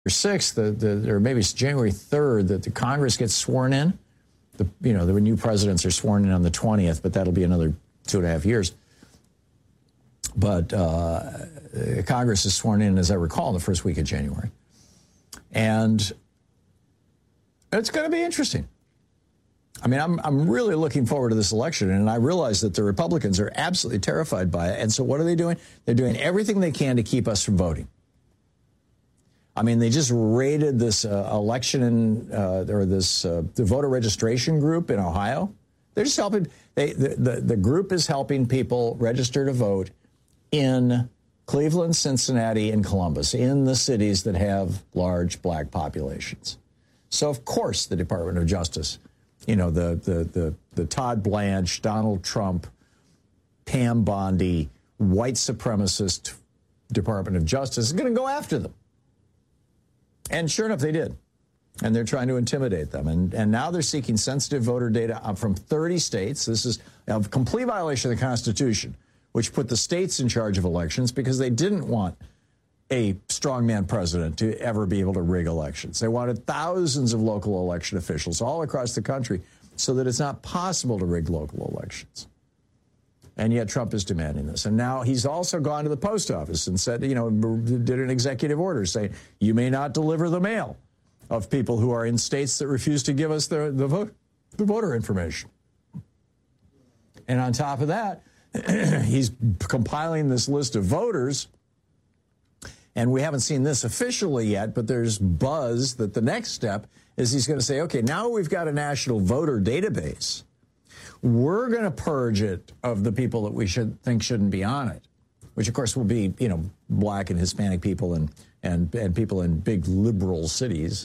6th, or maybe it's January 3rd, that the Congress gets sworn in. The new presidents are sworn in on the 20th, but that'll be another 2.5 years. But Congress is sworn in, as I recall, in the first week of January. And it's going to be interesting. I mean, I'm really looking forward to this election, and I realize that the Republicans are absolutely terrified by it. And so what are they doing? They're doing everything they can to keep us from voting. I mean, they just raided this the voter registration group in Ohio. They're just helping. The group is helping people register to vote in Cleveland, Cincinnati, and Columbus, in the cities that have large black populations. So, of course, the Department of Justice, the Todd Blanche, Donald Trump, Pam Bondi, white supremacist Department of Justice is going to go after them. And sure enough, they did. And they're trying to intimidate them. And now they're seeking sensitive voter data from 30 states. This is a complete violation of the Constitution, which put the states in charge of elections because they didn't want a strongman president to ever be able to rig elections. They wanted thousands of local election officials all across the country so that it's not possible to rig local elections. And yet Trump is demanding this. And now he's also gone to the post office and said, did an executive order saying you may not deliver the mail of people who are in states that refuse to give us the voter information. And on top of that, he's compiling this list of voters. And we haven't seen this officially yet, but there's buzz that the next step is he's going to say, okay, now we've got a national voter database. We're going to purge it of the people that we shouldn't be on it, which, of course, will be, black and Hispanic people and people in big liberal cities.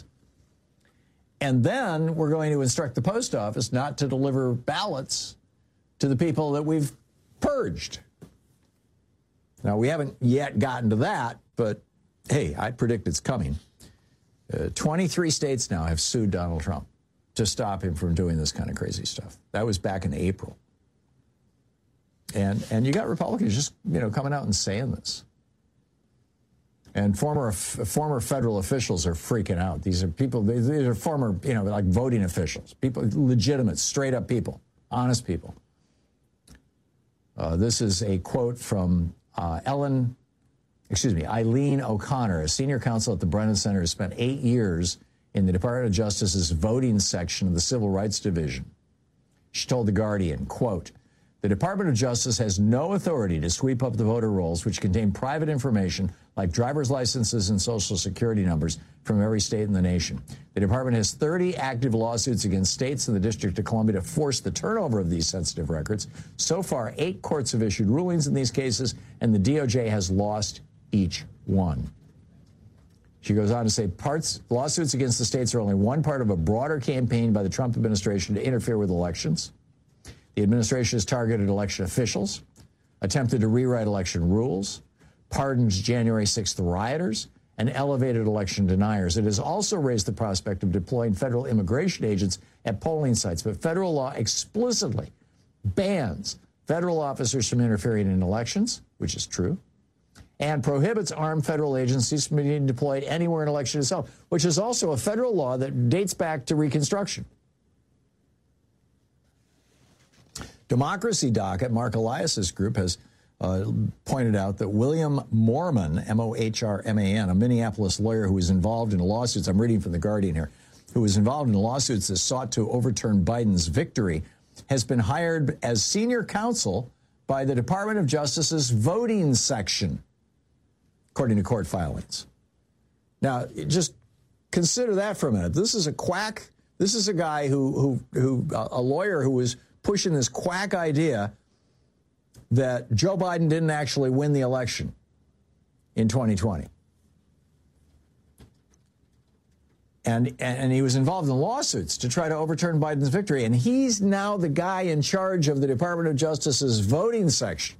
And then we're going to instruct the post office not to deliver ballots to the people that we've purged. Now, we haven't yet gotten to that, but, hey, I predict it's coming. 23 states now have sued Donald Trump to stop him from doing this kind of crazy stuff. That was back in April. And you got Republicans just, coming out and saying this. And former federal officials are freaking out. These are people, these are former, like voting officials, people, legitimate, straight up people, honest people. This is a quote from Eileen O'Connor, a senior counsel at the Brennan Center, who spent 8 years in the Department of Justice's voting section of the Civil Rights Division. She told The Guardian, quote, "The Department of Justice has no authority to sweep up the voter rolls, which contain private information like driver's licenses and social security numbers from every state in the nation. The department has 30 active lawsuits against states in the District of Columbia to force the turnover of these sensitive records. So far, 8 courts have issued rulings in these cases, and the DOJ has lost each one." She goes on to say, lawsuits against the states are only one part of a broader campaign by the Trump administration to interfere with elections. The administration has targeted election officials, attempted to rewrite election rules, pardoned January 6th rioters, and elevated election deniers. It has also raised the prospect of deploying federal immigration agents at polling sites, but federal law explicitly bans federal officers from interfering in elections, which is true, and prohibits armed federal agencies from being deployed anywhere an election is held, which is also a federal law that dates back to Reconstruction. Democracy Doc at Mark Elias's group has pointed out that William Moorman, M-O-H-R-M-A-N, a Minneapolis lawyer who was involved in lawsuits, I'm reading from The Guardian here, who was involved in lawsuits that sought to overturn Biden's victory, has been hired as senior counsel by the Department of Justice's voting section, according to court filings. Now, just consider that for a minute. This is a quack. This is a guy a lawyer who was pushing this quack idea that Joe Biden didn't actually win the election in 2020. And he was involved in lawsuits to try to overturn Biden's victory. And he's now the guy in charge of the Department of Justice's voting section.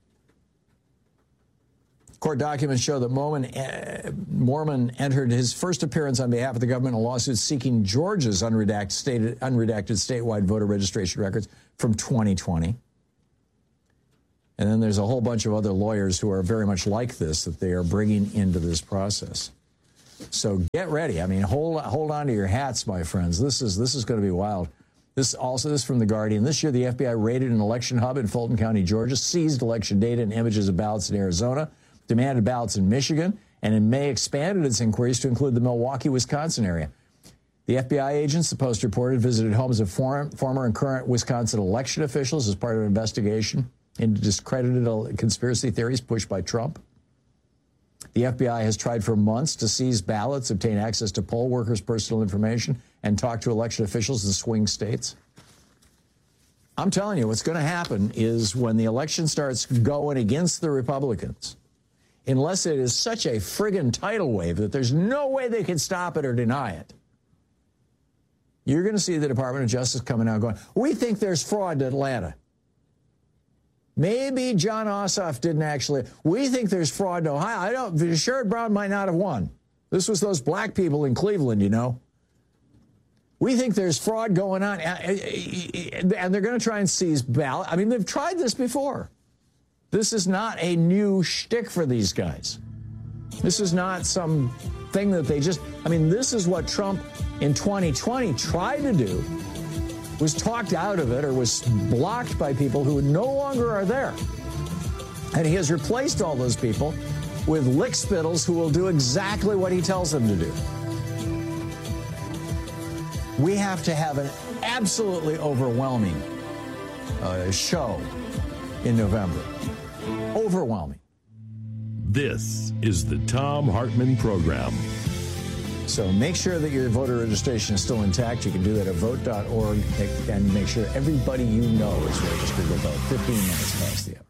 Court documents show that Moorman entered his first appearance on behalf of the government in a lawsuit seeking Georgia's unredacted statewide voter registration records from 2020. And then there's a whole bunch of other lawyers who are very much like this that they are bringing into this process. So get ready. I mean, hold on to your hats, my friends. This is going to be wild. This is from The Guardian. This year, the FBI raided an election hub in Fulton County, Georgia, seized election data and images of ballots in Arizona, demanded ballots in Michigan, and in May expanded its inquiries to include the Milwaukee, Wisconsin area. The FBI agents, the Post reported, visited homes of former and current Wisconsin election officials as part of an investigation into discredited conspiracy theories pushed by Trump. The FBI has tried for months to seize ballots, obtain access to poll workers' personal information, and talk to election officials in swing states. I'm telling you, what's going to happen is when the election starts going against the Republicans, unless it is such a friggin' tidal wave that there's no way they can stop it or deny it, you're going to see the Department of Justice coming out going, we think there's fraud in Atlanta. Maybe John Ossoff didn't actually. We think there's fraud in Ohio. Sherrod Brown might not have won. This was those black people in Cleveland, you know. We think there's fraud going on. And they're going to try and seize ballots. I mean, they've tried this before. This is not a new shtick for these guys. This is not some thing that they just. I mean, this is what Trump in 2020 tried to do. Was talked out of it or was blocked by people who no longer are there. And he has replaced all those people with lickspittles who will do exactly what he tells them to do. We have to have an absolutely overwhelming show in November. Overwhelming. This is the Thom Hartmann Program. So make sure that your voter registration is still intact. You can do that at vote.org and make sure everybody you know is registered to vote. 15 minutes past the hour.